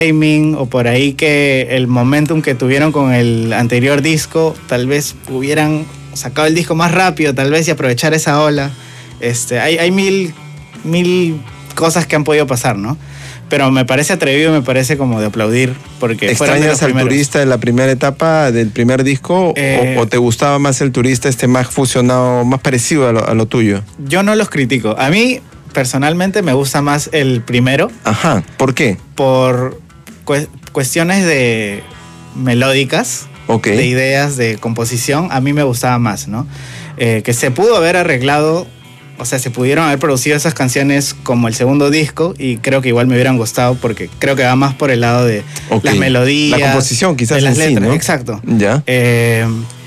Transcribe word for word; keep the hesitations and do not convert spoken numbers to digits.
timing o por ahí que el momentum que tuvieron con el anterior disco, tal vez hubieran sacado el disco más rápido, tal vez, y aprovechar esa ola. Este, hay, hay mil, mil cosas que han podido pasar, ¿no? Pero me parece atrevido, me parece como de aplaudir, porque ¿extrañas al turista de la primera etapa del primer disco eh, o, o te gustaba más el turista este más fusionado, más parecido a lo, a lo tuyo? Yo no los critico. A mí, personalmente, me gusta más el primero. Ajá, ¿por qué? Por cu- cuestiones de melódicas, okay. de ideas, de composición, a mí me gustaba más, ¿no? Eh, que se pudo haber arreglado, o sea, se pudieron haber producido esas canciones como el segundo disco y creo que igual me hubieran gustado porque creo que va más por el lado de okay. las melodías. La composición quizás de las en letras, sí, ¿no? Exacto. Ya. Eh,